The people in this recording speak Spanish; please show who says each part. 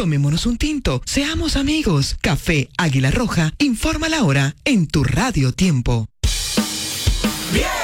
Speaker 1: Tomémonos un tinto, seamos amigos. Café Águila Roja, informa la hora en tu Radio Tiempo.
Speaker 2: ¡Bien!